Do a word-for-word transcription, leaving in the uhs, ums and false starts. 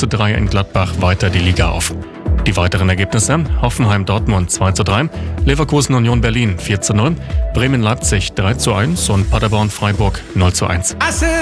zu drei in Gladbach weiter die Liga auf. Die weiteren Ergebnisse: Hoffenheim-Dortmund zwei zu drei, Leverkusen-Union Berlin vier zu null, Bremen-Leipzig drei zu eins und Paderborn-Freiburg null zu eins.